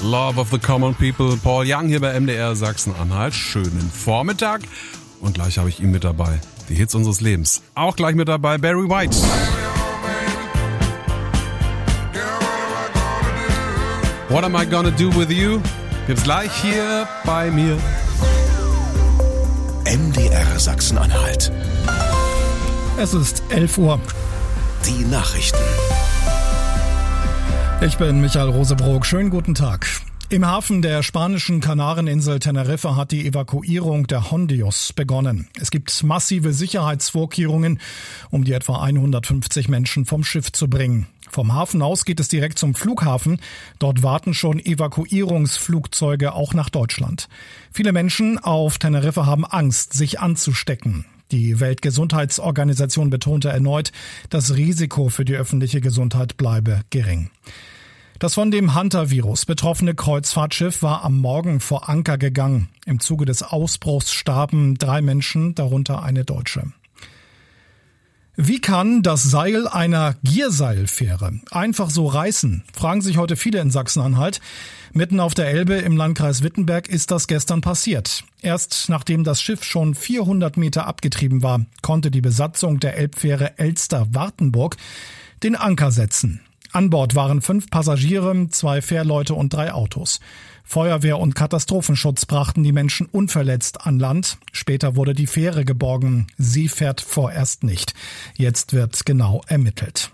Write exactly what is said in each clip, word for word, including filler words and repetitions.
Love of the Common People. Paul Young hier bei M D R Sachsen-Anhalt. Schönen Vormittag. Und gleich habe ich ihn mit dabei. Die Hits unseres Lebens. Auch gleich mit dabei Barry White. What am I gonna do with you? Gibt's gleich hier bei mir. M D R Sachsen-Anhalt. Es ist elf Uhr. Die Nachrichten. Ich bin Michael Rosebrock. Schönen guten Tag. Im Hafen der spanischen Kanareninsel Teneriffa hat die Evakuierung der Hondios begonnen. Es gibt massive Sicherheitsvorkehrungen, um die etwa hundertfünfzig Menschen vom Schiff zu bringen. Vom Hafen aus geht es direkt zum Flughafen. Dort warten schon Evakuierungsflugzeuge auch nach Deutschland. Viele Menschen auf Teneriffa haben Angst, sich anzustecken. Die Weltgesundheitsorganisation betonte erneut, das Risiko für die öffentliche Gesundheit bleibe gering. Das von dem Hunter-Virus betroffene Kreuzfahrtschiff war am Morgen vor Anker gegangen. Im Zuge des Ausbruchs starben drei Menschen, darunter eine Deutsche. Wie kann das Seil einer Gierseilfähre einfach so reißen? Fragen sich heute viele in Sachsen-Anhalt. Mitten auf der Elbe im Landkreis Wittenberg ist das gestern passiert. Erst nachdem das Schiff schon vierhundert Meter abgetrieben war, konnte die Besatzung der Elbfähre Elster-Wartenburg den Anker setzen. An Bord waren fünf Passagiere, zwei Fährleute und drei Autos. Feuerwehr und Katastrophenschutz brachten die Menschen unverletzt an Land. Später wurde die Fähre geborgen. Sie fährt vorerst nicht. Jetzt wird genau ermittelt.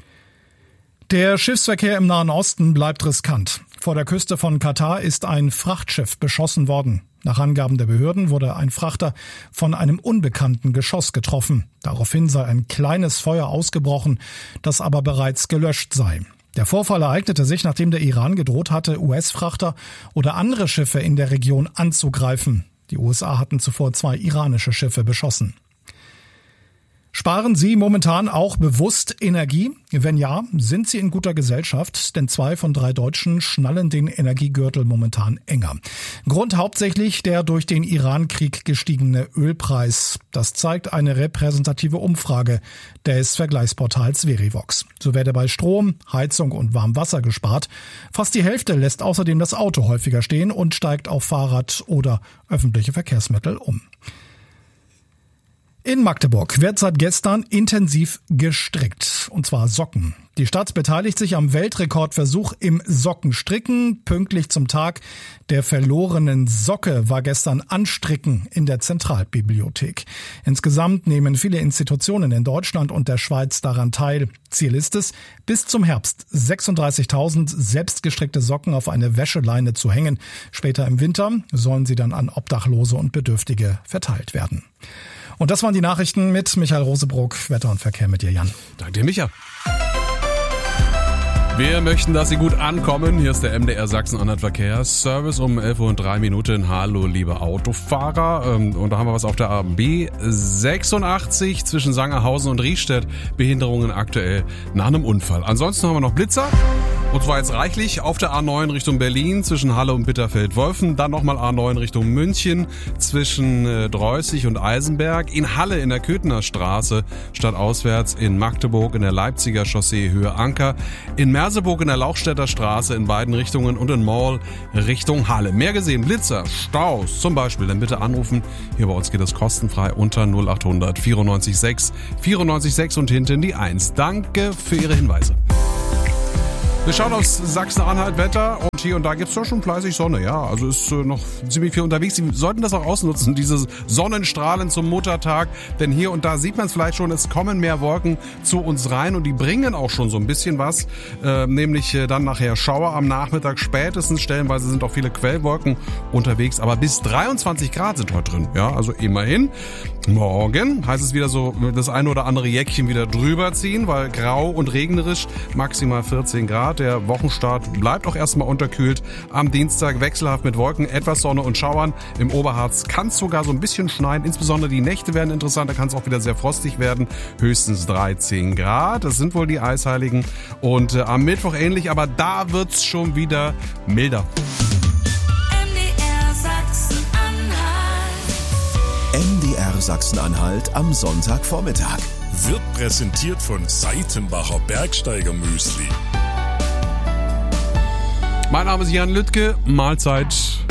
Der Schiffsverkehr im Nahen Osten bleibt riskant. Vor der Küste von Katar ist ein Frachtschiff beschossen worden. Nach Angaben der Behörden wurde ein Frachter von einem unbekannten Geschoss getroffen. Daraufhin sei ein kleines Feuer ausgebrochen, das aber bereits gelöscht sei. Der Vorfall ereignete sich, nachdem der Iran gedroht hatte, U S-Frachter oder andere Schiffe in der Region anzugreifen. Die U S A hatten zuvor zwei iranische Schiffe beschossen. Sparen Sie momentan auch bewusst Energie? Wenn ja, sind Sie in guter Gesellschaft, denn zwei von drei Deutschen schnallen den Energiegürtel momentan enger. Grund hauptsächlich der durch den Iran-Krieg gestiegene Ölpreis. Das zeigt eine repräsentative Umfrage des Vergleichsportals Verivox. So werde bei Strom, Heizung und Warmwasser gespart. Fast die Hälfte lässt außerdem das Auto häufiger stehen und steigt auf Fahrrad oder öffentliche Verkehrsmittel um. In Magdeburg wird seit gestern intensiv gestrickt, und zwar Socken. Die Stadt beteiligt sich am Weltrekordversuch im Sockenstricken. Pünktlich zum Tag der verlorenen Socke war gestern Anstricken in der Zentralbibliothek. Insgesamt nehmen viele Institutionen in Deutschland und der Schweiz daran teil. Ziel ist es, bis zum Herbst sechsunddreißigtausend selbstgestrickte Socken auf eine Wäscheleine zu hängen. Später im Winter sollen sie dann an Obdachlose und Bedürftige verteilt werden. Und das waren die Nachrichten mit Michael Rosebrock. Wetter und Verkehr mit dir, Jan. Danke dir, Micha. Wir möchten, dass Sie gut ankommen. Hier ist der M D R Sachsen-Anhalt Verkehrsservice um elf Uhr und drei Minuten. Hallo, liebe Autofahrer. Und da haben wir was auf der A B sechsundachtzig zwischen Sangerhausen und Riestedt. Behinderungen aktuell nach einem Unfall. Ansonsten haben wir noch Blitzer. Und zwar jetzt reichlich auf der A neun Richtung Berlin zwischen Halle und Bitterfeld-Wolfen. Dann nochmal A neun Richtung München zwischen äh, Dreußig und Eisenberg. In Halle in der Köthener Straße stadtauswärts. In Magdeburg in der Leipziger Chaussee Höhe Anker. In Merseburg in der Lauchstädter Straße in beiden Richtungen und in Mall Richtung Halle. Mehr gesehen, Blitzer, Staus zum Beispiel, dann bitte anrufen. Hier bei uns geht es kostenfrei unter null achthundert vierundneunzig sechs vierundneunzig sechs und hinten die eins. Danke für Ihre Hinweise. Wir schauen aufs Sachsen-Anhalt-Wetter und hier und da gibt's doch schon fleißig Sonne. Ja, also ist äh, noch ziemlich viel unterwegs. Sie sollten das auch ausnutzen, diese Sonnenstrahlen zum Muttertag. Denn hier und da sieht man es vielleicht schon, es kommen mehr Wolken zu uns rein und die bringen auch schon so ein bisschen was. Äh, nämlich äh, dann nachher Schauer am Nachmittag spätestens. Stellenweise sind auch viele Quellwolken unterwegs. Aber bis dreiundzwanzig Grad sind heute drin. Ja, also immerhin. Morgen heißt es wieder so, das eine oder andere Jäckchen wieder drüber ziehen, weil grau und regnerisch, maximal vierzehn Grad. Der Wochenstart bleibt auch erstmal unterkühlt. Am Dienstag wechselhaft mit Wolken, etwas Sonne und Schauern. Im Oberharz kann es sogar so ein bisschen schneien. Insbesondere die Nächte werden interessant, da kann es auch wieder sehr frostig werden. Höchstens dreizehn Grad, das sind wohl die Eisheiligen. Und äh, am Mittwoch ähnlich, aber da wird's schon wieder milder. M D R Sachsen-Anhalt am Sonntagvormittag. Wird präsentiert von Seitenbacher Bergsteiger Müsli. Mein Name ist Jan Lüttke. Mahlzeit.